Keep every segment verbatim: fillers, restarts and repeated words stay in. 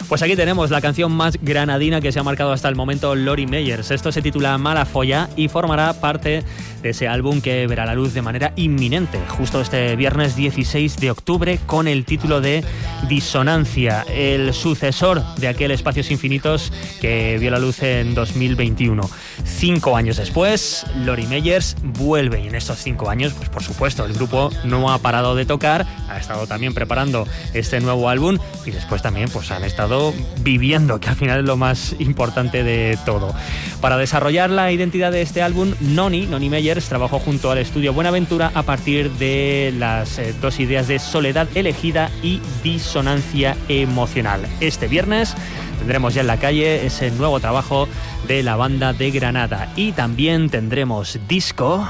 Pues aquí tenemos la canción más granadina que se ha marcado hasta el momento Lori Meyers. Esto se titula Mala Folla y formará parte de ese álbum que verá la luz de manera inminente, justo este viernes dieciséis de octubre, con el título de Disonancia, el sucesor de aquel Espacios Infinitos que vio la luz en dos mil veintiuno. Cinco años después, Lori Meyers vuelve y en estos cinco años, pues por supuesto, el grupo no ha parado de tocar, ha estado también preparando este nuevo álbum y después también pues han estado viviendo, que al final es lo más importante de todo. Para desarrollar la identidad de este álbum, Noni, Noni Meyers, trabajó junto al estudio Buenaventura a partir de las eh, dos ideas de soledad elegida y disonancia emocional. Este viernes tendremos ya en la calle ese nuevo trabajo de la banda de Granada y también tendremos disco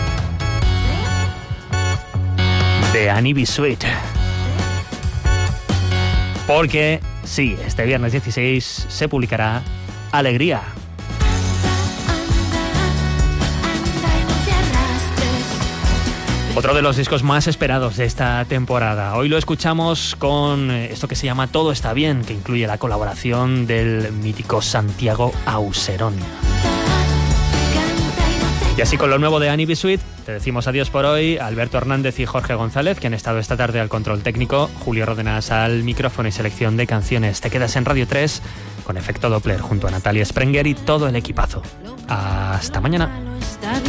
de Annie B. Sweet. Porque sí, este viernes dieciséis se publicará Alegría. Otro de los discos más esperados de esta temporada. Hoy lo escuchamos con esto que se llama Todo está bien, que incluye la colaboración del mítico Santiago Auserón. Y así con lo nuevo de Annie B. Sweet, te decimos adiós por hoy. Alberto Hernández y Jorge González, que han estado esta tarde al control técnico. Julio Ródenas al micrófono y selección de canciones. Te quedas en Radio tres con Efecto Doppler junto a Natalia Sprenger y todo el equipazo. Hasta mañana.